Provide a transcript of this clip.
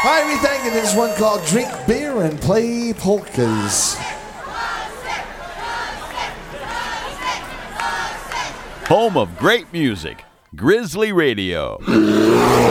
Aretha, and this one called Drink Beer and Play Polkas. Home of great music, Grizzly Radio.